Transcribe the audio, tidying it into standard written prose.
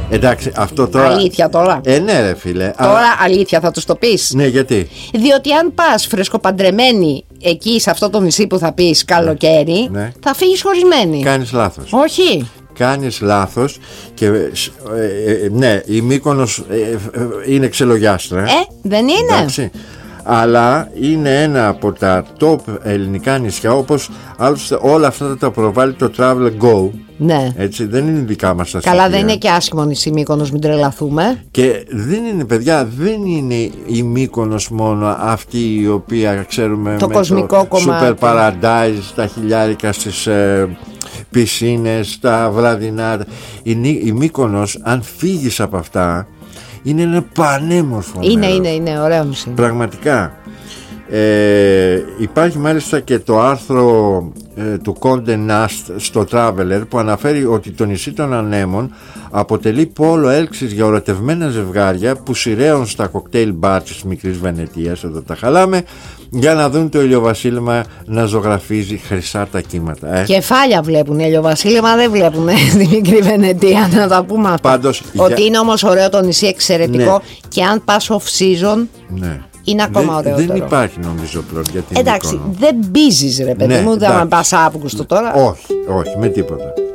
Εντάξει, αυτό τώρα. Αλήθεια τώρα. Ναι, ρε φίλε. Τώρα αλήθεια θα τους το πεις. Ναι, γιατί? Διότι αν πας φρεσκοπαντρεμένη εκεί σε αυτό το νησί που θα πεις καλοκαίρι, Ναι. θα φύγεις χωρισμένη. Κάνεις λάθος. Όχι. Κάνεις λάθος και ναι, η Μύκονος είναι ξελογιάστρα. Δεν είναι. Εντάξει. Αλλά είναι ένα από τα top ελληνικά νησιά, όπως άλλωστε όλα αυτά τα προβάλλει το Travel Go. Ναι. Έτσι, δεν είναι δικά μας τα Καλά, στοιχεία. δεν είναι και άσχημο νησί Μύκονος, μην τρελαθούμε. Και δεν είναι, παιδιά, δεν είναι η Μύκονος μόνο αυτή η οποία ξέρουμε Το με κοσμικό το κομμάτι. Super Paradise, τα χιλιάρικα στις πισίνες, τα βραδινά. Η Μύκονος, αν φύγεις από αυτά, είναι ένα πανέμορφο μέρος. Είναι ωραίο νησί. Πραγματικά. Υπάρχει μάλιστα και το άρθρο του Condé Nast στο Traveler που αναφέρει ότι το νησί των Ανέμων αποτελεί πόλο έλξης για ορατευμένα ζευγάρια που σειραίων στα κοκτέιλ μπαρ της Μικρής Βενετίας, εδώ τα χαλάμε, για να δουν το ηλιοβασίλεμα να ζωγραφίζει χρυσά τα κύματα. Κεφάλια βλέπουν, ηλιοβασίλεμα δεν βλέπουν στη Μικρή Βενετία, να τα πούμε αυτά. Πάντως, ότι είναι όμως ωραίο το νησί, εξαιρετικό, ναι. Και αν πας off season, ναι, είναι ακόμα ωραιότερο. Δεν υπάρχει νομίζω πλέον για την Εντάξει, Μύκονο. δεν μπίζεις ρε παιδί μου, δεν πας Αύγουστο τώρα. Όχι, με τίποτα.